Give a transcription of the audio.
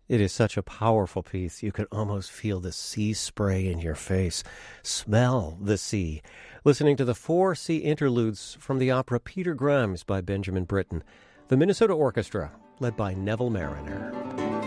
It is such a powerful piece. You can almost feel the sea spray in your face. Smell the sea. Listening to the four sea interludes from the opera Peter Grimes by Benjamin Britten. The Minnesota Orchestra, led by Neville Mariner.